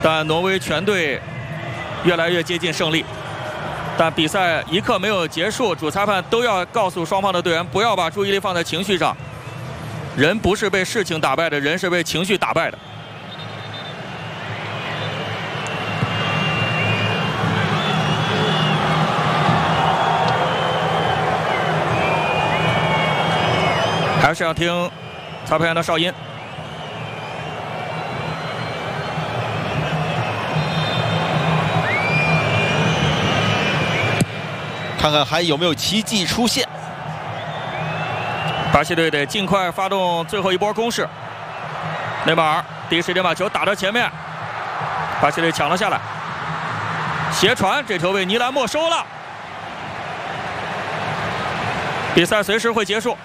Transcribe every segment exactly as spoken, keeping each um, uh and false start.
但挪威全队越来越接近胜利。但比赛一刻没有结束，主裁判都要告诉双方的队员不要把注意力放在情绪上。人不是被事情打败的，人是被情绪打败的。 还是要听裁判员的哨音。 看看还有没有奇迹出现。 巴西队得尽快发动最后一波攻势。内马尔第一时间把球打到前面，巴西队抢了下来，斜传，这球被尼兰没收了。比赛随时会结束。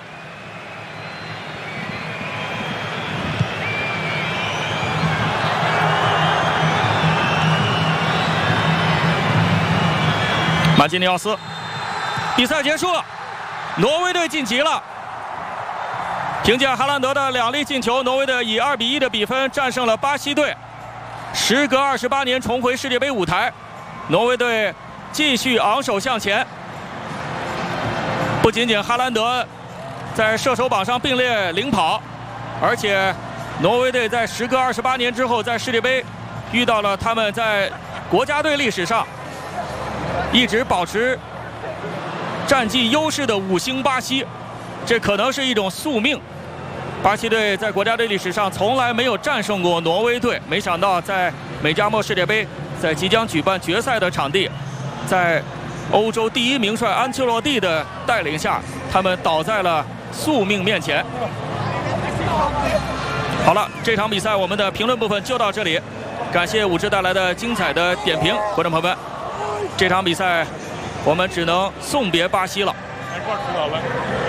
马基尼奥斯，比赛结束了，挪威队晋级了。凭借哈兰德的两粒进球，挪威队以二比一的比分战胜了巴西队，时隔二十八年重回世界杯舞台。挪威队继续昂首向前。不仅仅哈兰德在射手榜上并列领跑，而且挪威队在时隔二十八年之后，在世界杯遇到了他们在国家队历史上 一直保持战绩优势的五星巴西，这可能是一种宿命。巴西队在国家队历史上从来没有战胜过挪威队，没想到在美加墨世界杯，在即将举办决赛的场地，在欧洲第一名帅安切洛蒂的带领下，他们倒在了宿命面前。好了，这场比赛我们的评论部分就到这里，感谢武志带来的精彩的点评，观众朋友们。 这场比赛，我们只能送别巴西了。